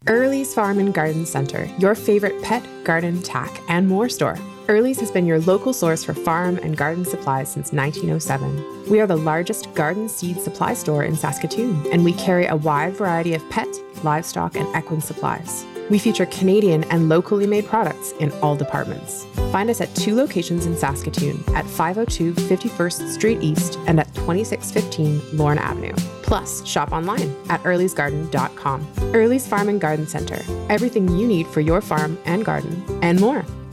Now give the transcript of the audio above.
Early's Farm and Garden Center, your favorite pet, garden, tack, and more store. Early's has been your local source for farm and garden supplies since 1907. We are the largest garden seed supply store in Saskatoon, and we carry a wide variety of pet, livestock, and equine supplies. We feature Canadian and locally made products in all departments. Find us at 2 locations in Saskatoon at 502 51st Street East and at 2615 Lorne Avenue. Plus, shop online at earlysgarden.com. Early's Farm and Garden Center. Everything you need for your farm and garden, and more.